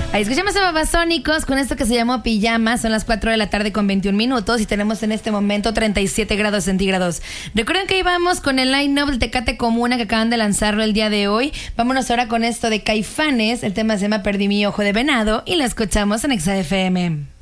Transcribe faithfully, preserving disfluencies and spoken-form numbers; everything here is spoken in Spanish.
Ahí escuchamos a Babasónicos con esto que se llamó Pijama. Son las cuatro de la tarde con veintiún minutos y tenemos en este momento treinta y siete grados centígrados. Recuerden que íbamos con el line-up del Tecate Comuna que acaban de lanzarlo el día de hoy. Vámonos ahora con esto de Caifanes. El tema se llama Perdí mi ojo de venado y la escuchamos en Exa F M.